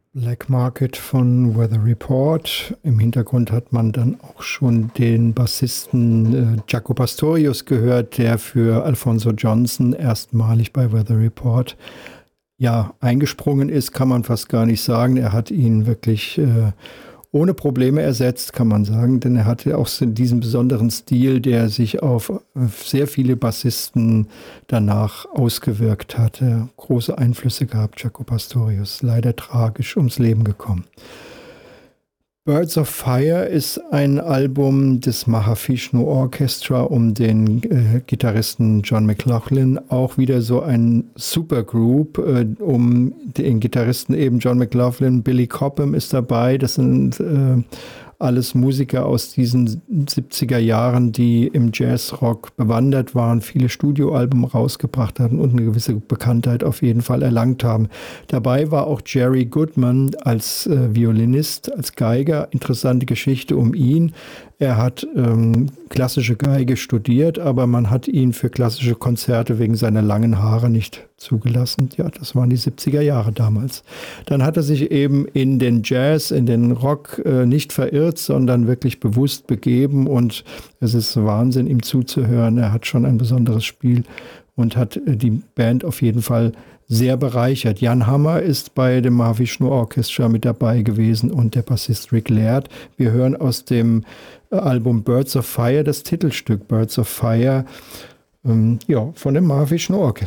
Black Market von Weather Report. Im Hintergrund hat man dann auch schon den Bassisten Jaco Pastorius gehört, der für Alphonso Johnson erstmalig bei Weather Report eingesprungen ist, kann man fast gar nicht sagen. Er hat ihn wirklich ohne Probleme ersetzt, kann man sagen, denn er hatte auch diesen besonderen Stil, der sich auf sehr viele Bassisten danach ausgewirkt hatte. Große Einflüsse gehabt, Jaco Pastorius, leider tragisch ums Leben gekommen. Birds of Fire ist ein Album des Mahavishnu Orchestra um den Gitarristen John McLaughlin. Auch wieder so ein Supergroup um den Gitarristen eben John McLaughlin. Billy Cobham ist dabei. Das sind alles Musiker aus diesen 70er Jahren, die im Jazzrock bewandert waren, viele Studioalben rausgebracht hatten und eine gewisse Bekanntheit auf jeden Fall erlangt haben. Dabei war auch Jerry Goodman als Violinist, als Geiger. Interessante Geschichte um ihn. Er hat klassische Geige studiert, aber man hat ihn für klassische Konzerte wegen seiner langen Haare nicht zugelassen. Ja, das waren die 70er Jahre damals. Dann hat er sich eben in den Jazz, in den Rock nicht verirrt, sondern wirklich bewusst begeben und es ist Wahnsinn, ihm zuzuhören. Er hat schon ein besonderes Spiel und hat die Band auf jeden Fall sehr bereichert. Jan Hammer ist bei dem Mahavishnu Orchestra mit dabei gewesen und der Bassist Rick Laird. Wir hören aus dem Album Birds of Fire das Titelstück Birds of Fire von dem Mahavishnu Orchestra.